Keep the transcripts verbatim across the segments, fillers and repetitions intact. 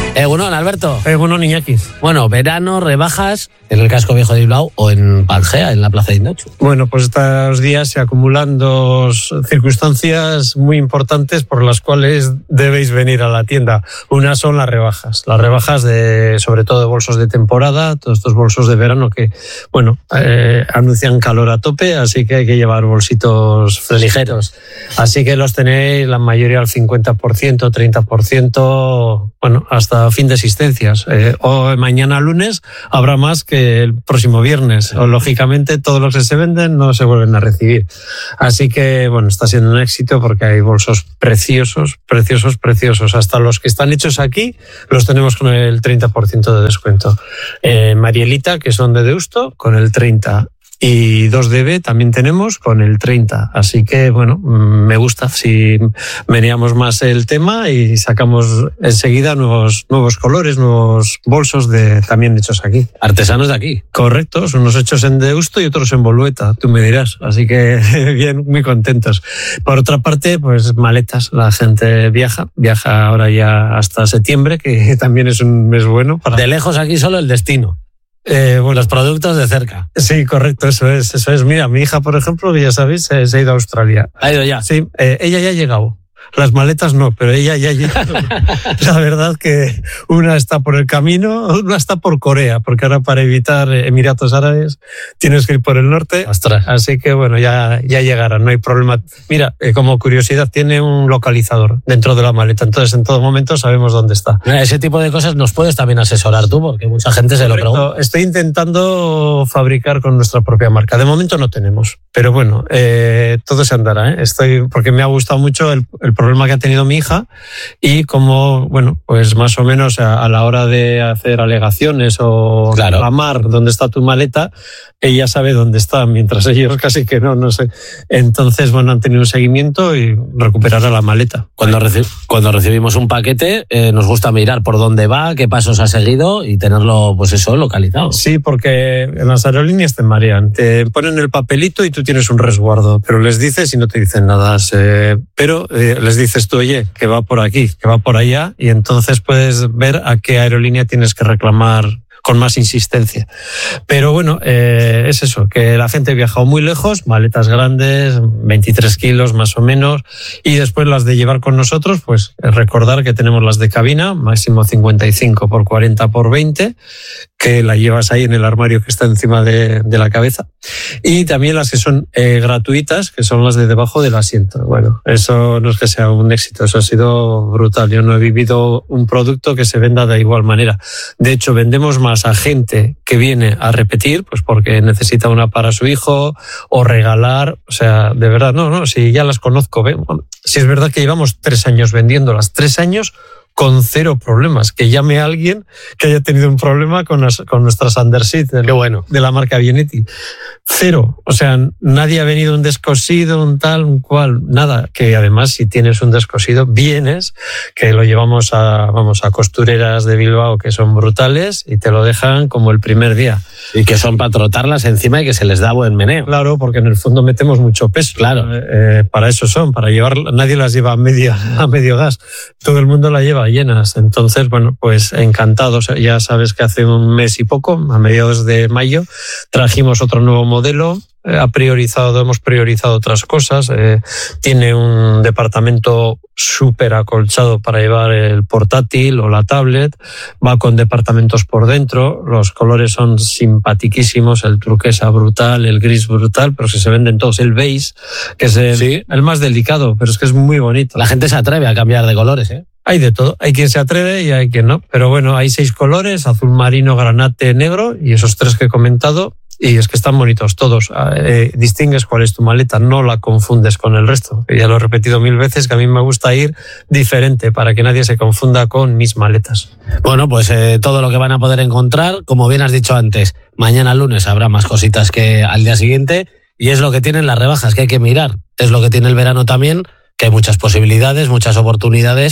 Egunon, Alberto. Egunon, Iñaki. Bueno, verano, rebajas en el casco viejo de Bilbao o en Pangea, en la plaza de Indautxu. Bueno, pues estos días se acumulan dos circunstancias muy importantes por las cuales debéis venir a la tienda. Una son las rebajas. Las rebajas de, sobre todo de bolsos de temporada, todos estos bolsos de verano que, bueno, eh, anuncian calor a tope, así que hay que llevar bolsitos ligeros. Así que los tenéis la mayoría al cincuenta por ciento, treinta por ciento, bueno, hasta fin de existencias. Eh, o mañana lunes habrá más que el próximo viernes. O, lógicamente, todos los que se venden no se vuelven a recibir. Así que, bueno, está siendo un éxito porque hay bolsos preciosos, preciosos, preciosos. Hasta los que están hechos aquí los tenemos con el treinta por ciento de descuento. Eh, Marielita, que son de Deusto, con el treinta por ciento. Y dos D B también tenemos con el treinta. Así que, bueno, me gusta si veníamos más el tema y sacamos enseguida nuevos, nuevos colores, nuevos bolsos de, también hechos aquí. Artesanos de aquí. Correctos, unos hechos en Deusto y otros en Bolueta, tú me dirás. Así que bien, muy contentos. Por otra parte, pues maletas. La gente viaja, viaja ahora ya hasta septiembre, que también es un mes bueno. Para... De lejos aquí solo el destino. Eh, bueno, los productos de cerca. Sí, correcto, eso es, eso es. Mira, mi hija, por ejemplo, que ya sabéis, se, se ha ido a Australia. ¿Ha ido ya? Sí, eh, ella ya ha llegado. Las maletas no, pero ella ya llega. La verdad que una está por el camino, una está por Corea, porque ahora para evitar Emiratos Árabes tienes que ir por el norte. Ostras. Así que bueno, ya, ya llegará, no hay problema. Mira, eh, como curiosidad, tiene un localizador dentro de la maleta, entonces en todo momento sabemos dónde está. Ese tipo de cosas nos puedes también asesorar tú, porque mucha gente se Correcto. lo pregunta. Estoy intentando fabricar con nuestra propia marca. De momento no tenemos, pero bueno, eh, todo se andará, ¿eh? Estoy, porque me ha gustado mucho el, el problema que ha tenido mi hija y como, bueno, pues más o menos a, a la hora de hacer alegaciones o claro. reclamar dónde está tu maleta, ella sabe dónde está, mientras ellos casi que no, no sé. Entonces, bueno, han tenido un seguimiento y recuperará la maleta. Cuando, reci- cuando recibimos un paquete, eh, nos gusta mirar por dónde va, qué pasos ha seguido y tenerlo, pues eso, localizado. Sí, porque en las aerolíneas te marean, te ponen el papelito y tú tienes un resguardo, pero les dices y no te dicen nada. Eh, pero eh, les dices tú, oye, que va por aquí, que va por allá, y entonces puedes ver a qué aerolínea tienes que reclamar con más insistencia. Pero bueno, eh, es eso, que la gente ha viajado muy lejos, maletas grandes, veintitrés kilos más o menos, y después las de llevar con nosotros, pues recordar que tenemos las de cabina, máximo cincuenta y cinco por cuarenta por veinte, que la llevas ahí en el armario que está encima de, de la cabeza, y también las que son eh, gratuitas, que son las de debajo del asiento. Bueno, eso no es que sea un éxito, eso ha sido brutal. Yo no he vivido un producto que se venda de igual manera. De hecho, vendemos más a gente que viene a repetir, pues porque necesita una para su hijo o regalar, o sea, de verdad, no, no, si ya las conozco, si es verdad que llevamos tres años vendiéndolas, tres años con cero problemas. Que llame a alguien que haya tenido un problema con, las, con nuestras Underseat de, Qué bueno. de la marca Bienetti. Cero. O sea, nadie ha venido un descosido, un tal, un cual, nada. Que además, si tienes un descosido, vienes, que lo llevamos a, vamos, a costureras de Bilbao que son brutales y te lo dejan como el primer día. Y que son para trotarlas encima y que se les da buen meneo. Claro, porque en el fondo metemos mucho peso. Claro. Eh, para eso son, para llevar, nadie las lleva a medio, a medio gas. Todo el mundo la lleva llenas. Entonces, bueno, pues encantados. Ya sabes que hace un mes y poco, a mediados de mayo, trajimos otro nuevo modelo. Ha priorizado, hemos priorizado otras cosas. Eh, tiene un departamento súper acolchado para llevar el portátil o la tablet. Va con departamentos por dentro. Los colores son simpatiquísimos. El turquesa brutal, el gris brutal, pero que se venden todos. El beige, que es el, sí. el más delicado, pero es que es muy bonito. La gente se atreve a cambiar de colores, ¿eh? Hay de todo. Hay quien se atreve y hay quien no. Pero bueno, hay seis colores: azul marino, granate, negro, y esos tres que he comentado. Y es que están bonitos todos. Eh, distingues cuál es tu maleta, no la confundes con el resto. Ya lo he repetido mil veces, que a mí me gusta ir diferente para que nadie se confunda con mis maletas. Bueno, pues eh, todo lo que van a poder encontrar, como bien has dicho antes, mañana lunes habrá más cositas que al día siguiente, y es lo que tienen las rebajas, que hay que mirar. Es lo que tiene el verano también, que hay muchas posibilidades, muchas oportunidades,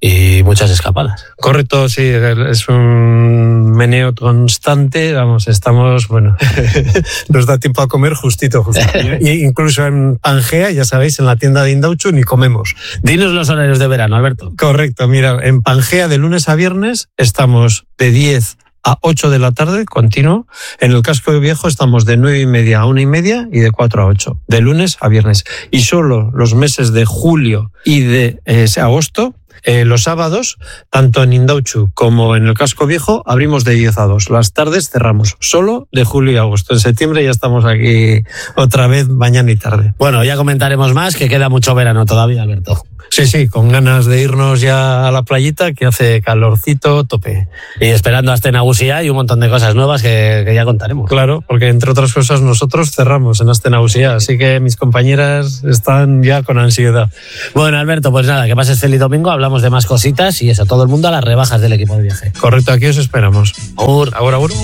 y muchas escapadas. Correcto, sí, es un meneo constante, vamos, estamos, bueno, nos da tiempo a comer justito, justito. Y incluso en Pangea, ya sabéis, en la tienda de Indautxu ni comemos. Dinos los horarios de verano, Alberto. Correcto, mira, en Pangea de lunes a viernes estamos de diez a ocho de la tarde, continuo. En el Casco Viejo estamos de nueve y media a una y media y de cuatro a ocho, de lunes a viernes. Y solo los meses de julio y de eh, agosto, eh, los sábados, tanto en Indautxu como en el Casco Viejo, abrimos de diez a dos. Las tardes cerramos, solo de julio y agosto. En septiembre ya estamos aquí otra vez, mañana y tarde. Bueno, ya comentaremos más, que queda mucho verano todavía, Alberto. Sí, sí, con ganas de irnos ya a la playita, que hace calorcito tope. Y esperando hasta Nagusia y un montón de cosas nuevas que, que ya contaremos. Claro, porque entre otras cosas nosotros cerramos en Astenagusia, así que mis compañeras están ya con ansiedad. Bueno, Alberto, pues nada, que pases feliz domingo, hablamos de más cositas y eso, todo el mundo a las rebajas del equipo de viaje. Correcto, aquí os esperamos. Agur. Agur, agur.